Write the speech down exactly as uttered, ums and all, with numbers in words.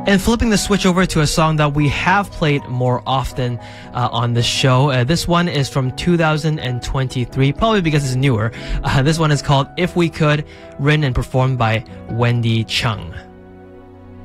And flipping the switch over to a song that we have played more often uh, on the show. Uh, this one is from two thousand twenty-three, probably because it's newer. Uh, this one is called If We Could, written and performed by Wendy Chung.